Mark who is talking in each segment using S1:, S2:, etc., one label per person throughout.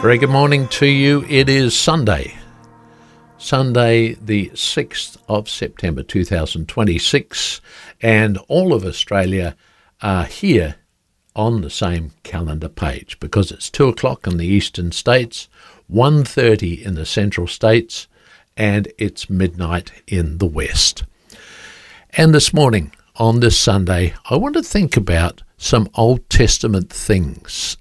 S1: Very good morning to you. It is Sunday the 6th of September 2026, and all of Australia are here on the same calendar page because it's 2 o'clock in the eastern states, 1:30 in the central states, and it's midnight in the west. And this morning, on this Sunday, I want to think about some Old Testament themes,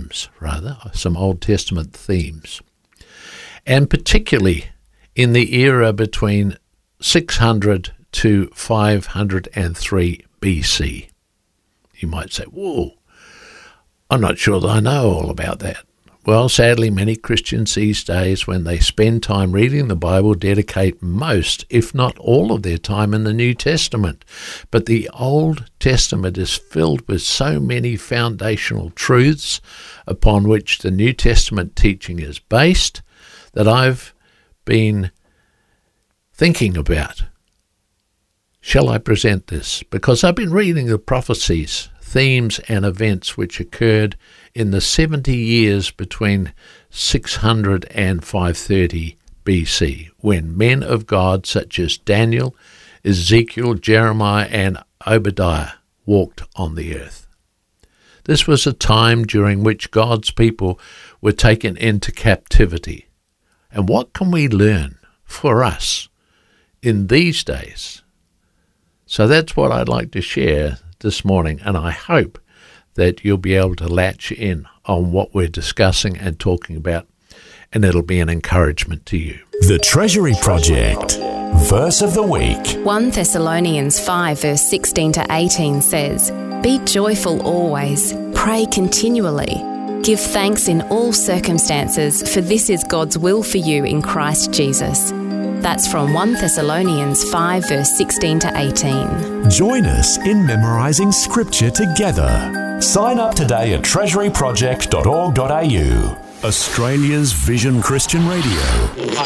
S1: and particularly in the era between 600 to 503 BC. You might say, whoa, I'm not sure that I know all about that. Well, sadly, many Christians these days, when they spend time reading the Bible, dedicate most, if not all of their time in the New Testament. But the Old Testament is filled with so many foundational truths upon which the New Testament teaching is based that I've been thinking about. Shall I present this? Because I've been reading the prophecies, themes and events which occurred in the 70 years between 600 and 530 BC, when men of God such as Daniel, Ezekiel, Jeremiah and Obadiah walked on the earth. This was a time during which God's people were taken into captivity. And what can we learn for us in these days? So that's what I'd like to share this morning, and I hope that you'll be able to latch in on what we're discussing and talking about, and it'll be an encouragement to you.
S2: The Treasury Project, Verse of the Week.
S3: 1 Thessalonians 5 verse 16 to 18 says, "Be joyful always, pray continually, give thanks in all circumstances, for this is God's will for you in Christ Jesus." That's from 1 Thessalonians 5 verse 16 to 18.
S2: Join us in memorising Scripture together. Sign up today at treasuryproject.org.au. Australia's Vision Christian Radio.